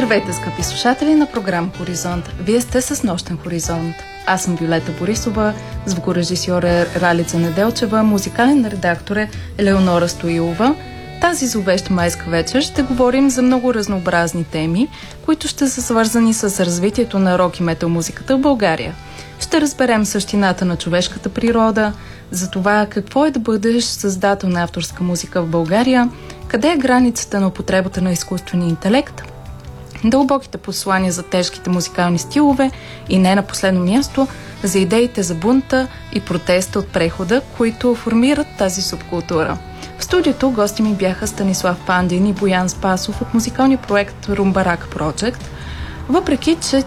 Здравейте, скъпи слушатели на програма Хоризонт. Вие сте с Нощен хоризонт. Аз съм Виолета Борисова, звукорежисьор е Ралица Неделчева, музикален редактор е Елеонора Стоилова. Тази зловеща майска вечер ще говорим за много разнообразни теми, които ще са свързани с развитието на рок и метал музиката в България. Ще разберем същината на човешката природа, за това какво е да бъдеш създател на авторска музика в България, къде е границата на употребата на изкуствения интелект, дълбоките послания за тежките музикални стилове и не на последно място за идеите за бунта и протеста от прехода, които формират тази субкултура. В студиото гости ми бяха Станислав Пандин и Боян Спасов от музикалния проект Румбарак Project. Въпреки че